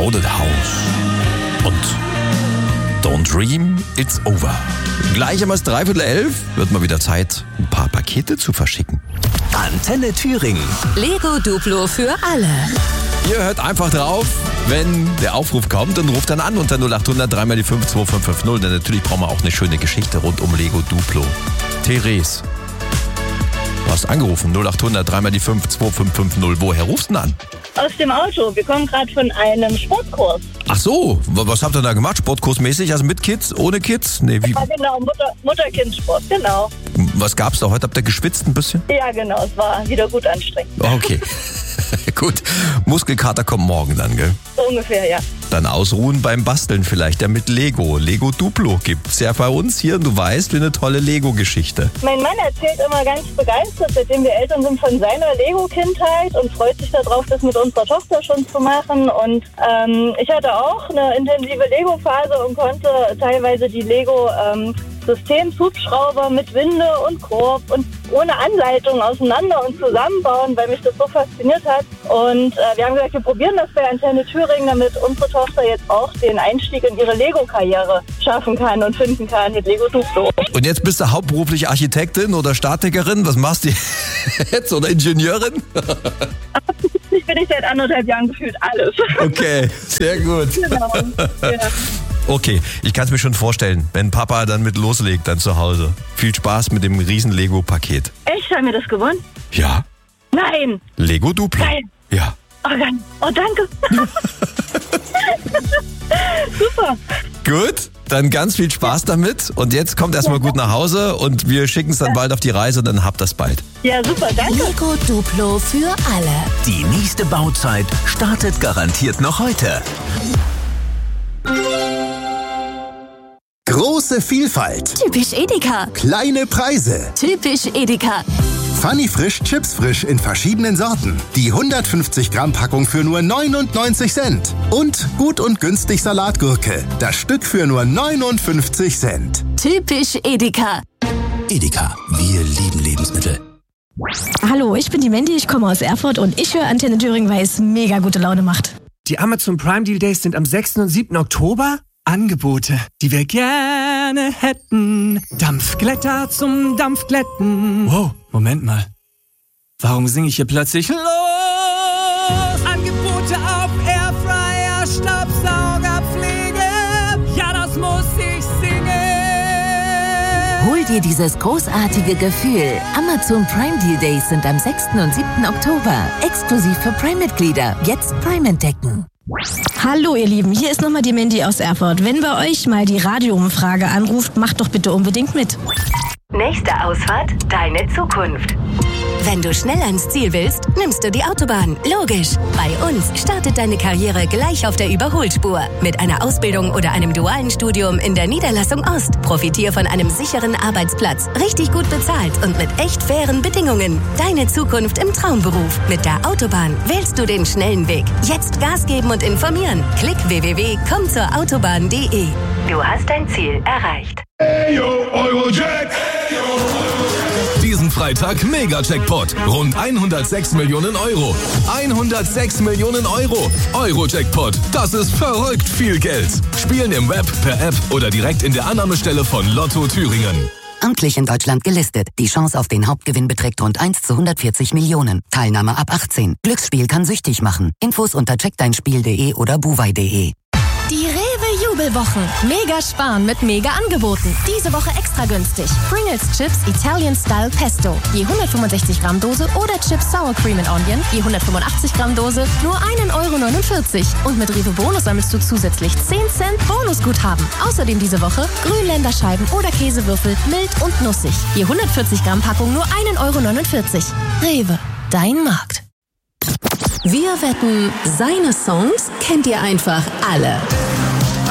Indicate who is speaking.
Speaker 1: Crowded House und Don't Dream, It's Over. Gleich um 10:45 wird mal wieder Zeit, ein paar Pakete zu verschicken.
Speaker 2: Antenne Thüringen.
Speaker 3: Lego Duplo für alle.
Speaker 1: Ihr hört einfach drauf, wenn der Aufruf kommt und ruft dann an unter 0800 3 die 5 2550. Denn natürlich brauchen wir auch eine schöne Geschichte rund um Lego Duplo. Therese, du hast angerufen, 0800 3 die 5 2550. Woher rufst du denn an?
Speaker 4: Aus dem Auto. Wir kommen gerade von einem Sportkurs.
Speaker 1: Ach so, was habt ihr da gemacht? Sportkursmäßig? Also mit Kids, ohne Kids? Nee, wie?
Speaker 4: Ja, genau, Mutter-Kind-Sport, genau.
Speaker 1: Was gab's da heute? Habt ihr geschwitzt ein bisschen?
Speaker 4: Ja, genau, es war wieder gut anstrengend.
Speaker 1: Okay. Gut, Muskelkater kommt morgen dann, gell?
Speaker 4: So ungefähr, ja.
Speaker 1: Dann ausruhen beim Basteln vielleicht, ja mit Lego. Lego Duplo gibt's ja bei uns hier, du weißt, wie eine tolle Lego-Geschichte.
Speaker 4: Mein Mann erzählt immer ganz begeistert, seitdem wir Eltern sind, von seiner Lego-Kindheit und freut sich darauf, das mit unserer Tochter schon zu machen. Und ich hatte auch eine intensive Lego-Phase und konnte teilweise die Lego Systemshubschrauber mit Winde und Korb und ohne Anleitung auseinander und zusammenbauen, weil mich das so fasziniert hat. Und wir haben gesagt, wir probieren das bei Antenne Thüringen, damit unsere Tochter jetzt auch den Einstieg in ihre Lego-Karriere schaffen kann und finden kann mit Lego Duplo.
Speaker 1: Und jetzt bist du hauptberuflich Architektin oder Statikerin? Was machst du jetzt? Oder Ingenieurin?
Speaker 4: Bin ich seit 1,5 Jahren gefühlt alles.
Speaker 1: Okay, sehr gut.
Speaker 4: Genau, ja.
Speaker 1: Okay, ich kann es mir schon vorstellen, wenn Papa dann mit loslegt, dann zu Hause. Viel Spaß mit dem riesen Lego-Paket.
Speaker 4: Echt? Haben wir das gewonnen?
Speaker 1: Ja.
Speaker 4: Nein.
Speaker 1: Lego Duplo.
Speaker 4: Geil.
Speaker 1: Ja.
Speaker 4: Oh, danke. Super.
Speaker 1: Gut, dann ganz viel Spaß damit. Und jetzt kommt erstmal gut nach Hause und wir schicken es dann bald auf die Reise und dann habt das bald.
Speaker 4: Ja, super, danke.
Speaker 3: Lego Duplo für alle.
Speaker 2: Die nächste Bauzeit startet garantiert noch heute. Große Vielfalt.
Speaker 3: Typisch Edeka.
Speaker 2: Kleine Preise.
Speaker 3: Typisch Edeka.
Speaker 2: Funny Frisch Chips Frisch in verschiedenen Sorten. Die 150 Gramm Packung für nur 99 Cent. Und gut und günstig Salatgurke. Das Stück für nur 59 Cent.
Speaker 3: Typisch Edeka.
Speaker 2: Edeka, wir lieben Lebensmittel.
Speaker 5: Hallo, ich bin die Mandy, ich komme aus Erfurt und ich höre Antenne Thüringen, weil es mega gute Laune macht.
Speaker 6: Die Amazon Prime Deal Days sind am 6. und 7. Oktober. Angebote, die wir gerne hätten. Dampfglätter zum Dampfglätten. Wow, Moment mal. Warum singe ich hier plötzlich los? Angebote auf Airfryer, Staubsaugerpflege. Ja, das muss ich singen.
Speaker 3: Hol dir dieses großartige Gefühl. Amazon Prime Deal Days sind am 6. und 7. Oktober. Exklusiv für Prime-Mitglieder. Jetzt Prime entdecken.
Speaker 5: Hallo ihr Lieben, hier ist nochmal die Mandy aus Erfurt. Wenn bei euch mal die Radioumfrage anruft, macht doch bitte unbedingt mit.
Speaker 7: Nächste Ausfahrt, deine Zukunft.
Speaker 3: Wenn du schnell ans Ziel willst, nimmst du die Autobahn. Logisch. Bei uns startet deine Karriere gleich auf der Überholspur. Mit einer Ausbildung oder einem dualen Studium in der Niederlassung Ost. Profitier von einem sicheren Arbeitsplatz. Richtig gut bezahlt und mit echt fairen Bedingungen. Deine Zukunft im Traumberuf. Mit der Autobahn wählst du den schnellen Weg. Jetzt Gas geben und informieren. Klick www.kommzurautobahn.de.
Speaker 7: Du hast dein Ziel erreicht.
Speaker 8: Hey yo, Eurojack! Hey yo, Eurojack!
Speaker 9: Diesen Freitag Mega-Jackpot. Rund 106 Millionen Euro. 106 Millionen Euro. Euro-Jackpot. Das ist verrückt viel Geld. Spielen im Web, per App oder direkt in der Annahmestelle von Lotto Thüringen.
Speaker 10: Amtlich in Deutschland gelistet. Die Chance auf den Hauptgewinn beträgt rund 1 zu 140 Millionen. Teilnahme ab 18. Glücksspiel kann süchtig machen. Infos unter checkdeinspiel.de oder buwei.de.
Speaker 5: Die Rewe-Jubelwochen. Mega sparen mit mega Angeboten. Diese Woche extra günstig. Pringles Chips Italian Style Pesto. Je 165 Gramm Dose oder Chips Sour Cream and Onion. Je 185 Gramm Dose nur 1,49 €. Und mit Rewe Bonus sammelst du zusätzlich 10 Cent Bonusguthaben. Außerdem diese Woche Grünländerscheiben oder Käsewürfel mild und nussig. Je 140 Gramm Packung nur 1,49 €. Rewe, dein Markt.
Speaker 3: Wir wetten, seine Songs kennt ihr einfach alle.